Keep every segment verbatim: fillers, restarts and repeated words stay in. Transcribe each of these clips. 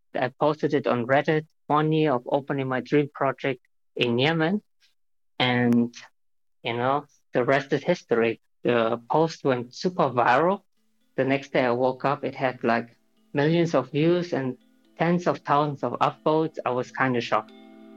I posted it on Reddit one year of opening my dream project in Yemen. And, you know, the rest is history. The post went super viral. The next day I woke up, it had like millions of views and tens of thousands of upvotes. I was kind of shocked.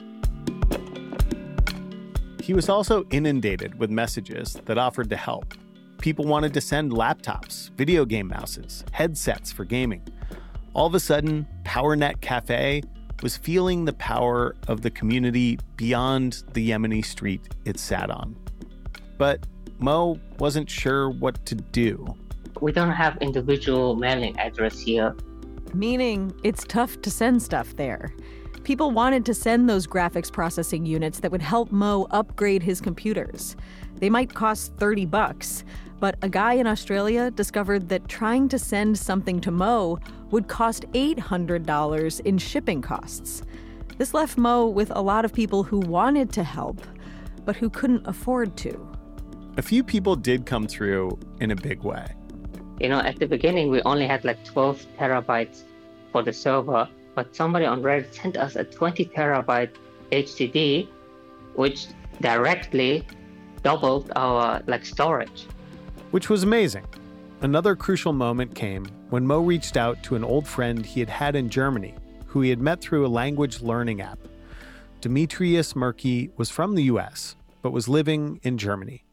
He was also inundated with messages that offered to help. People wanted to send laptops, video game mouses, headsets for gaming. All of a sudden, PowerNet Cafe was feeling the power of the community beyond the Yemeni street it sat on. But Mo wasn't sure what to do. We don't have individual mailing address here. Meaning it's tough to send stuff there. People wanted to send those graphics processing units that would help Mo upgrade his computers. They might cost thirty bucks, but a guy in Australia discovered that trying to send something to Mo would cost eight hundred dollars in shipping costs. This left Mo with a lot of people who wanted to help, but who couldn't afford to. A few people did come through in a big way. You know, at the beginning, we only had like twelve terabytes for the server, but somebody on Reddit sent us a twenty terabyte H D D, which directly doubled our like storage. Which was amazing. Another crucial moment came when Mo reached out to an old friend he had had in Germany, who he had met through a language learning app. Demetrius Murky was from the U S, but was living in Germany.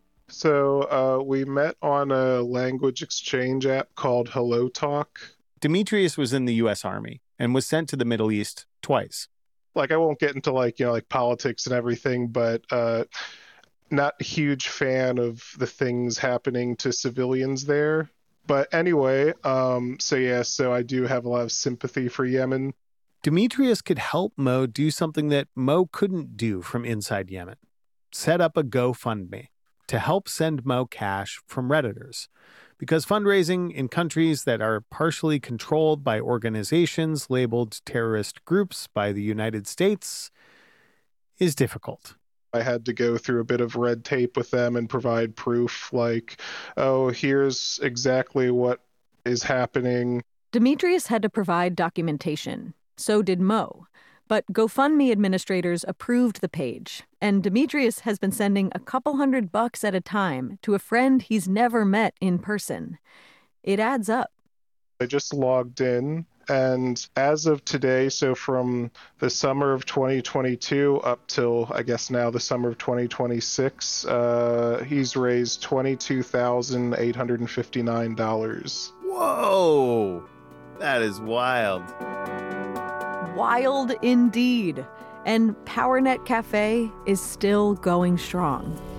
So uh, we met on a language exchange app called HelloTalk. Demetrius was in the U S Army and was sent to the Middle East twice. Like, I won't get into like, you know, like politics and everything, but uh, not a huge fan of the things happening to civilians there. But anyway, um, so yeah, so I do have a lot of sympathy for Yemen. Demetrius could help Mo do something that Mo couldn't do from inside Yemen. Set up a GoFundMe to help send Mo cash from Redditors. Because fundraising in countries that are partially controlled by organizations labeled terrorist groups by the United States is difficult. I had to go through a bit of red tape with them and provide proof like, oh, here's exactly what is happening. Demetrius had to provide documentation. So did Mo. But GoFundMe administrators approved the page, and Demetrius has been sending a couple hundred bucks at a time to a friend he's never met in person. It adds up. I just logged in, and as of today, so from the summer of twenty twenty-two up till, I guess now, the summer of twenty twenty-six, uh, he's raised twenty-two thousand eight hundred fifty-nine dollars. Whoa! That is wild. Wild indeed. And PowerNet Cafe is still going strong.